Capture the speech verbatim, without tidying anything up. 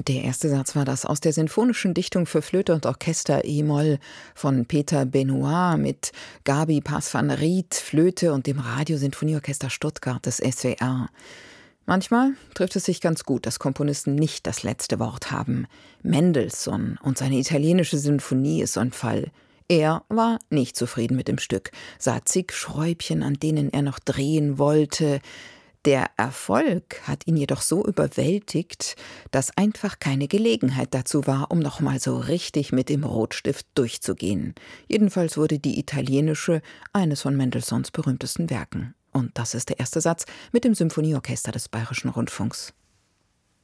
Der erste Satz war das aus der Sinfonischen Dichtung für Flöte und Orchester e-Moll von Peter Benoit mit Gabi Paes van Riet, Flöte und dem Radiosinfonieorchester Stuttgart des S W R. Manchmal trifft es sich ganz gut, dass Komponisten nicht das letzte Wort haben. Mendelssohn und seine italienische Sinfonie ist so ein Fall. Er war nicht zufrieden mit dem Stück, sah zig Schräubchen, an denen er noch drehen wollte. Der Erfolg hat ihn jedoch so überwältigt, dass einfach keine Gelegenheit dazu war, um noch mal so richtig mit dem Rotstift durchzugehen. Jedenfalls wurde die italienische eines von Mendelssohns berühmtesten Werken. Und das ist der erste Satz mit dem Symphonieorchester des Bayerischen Rundfunks.